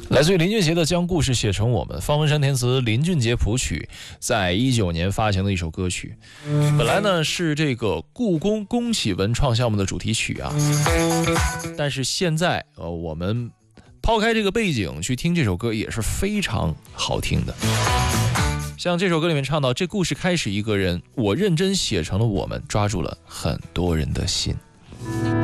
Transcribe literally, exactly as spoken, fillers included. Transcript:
来自于林俊杰的《将故事写成我们》，方文山填词，林俊杰谱曲，在一九年发行的一首歌曲。本来呢是这个故宫恭喜文创项目的主题曲啊，但是现在呃我们抛开这个背景去听这首歌也是非常好听的。像这首歌里面唱到，这故事开始一个人，我认真写成了我们，抓住了很多人的心。